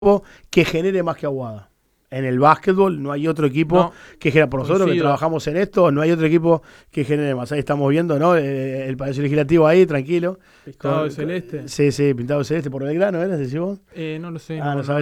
que genere más que Aguada. En el básquetbol no hay otro equipo que genere. Por nosotros que trabajamos en esto, no hay otro equipo que genere más. Ahí estamos viendo, ¿no? El Palacio Legislativo ahí, tranquilo. Pintado de celeste. Sí, pintado de celeste por Belgrano, ¿eh? ¿Decís vos? No lo sé. No sabés.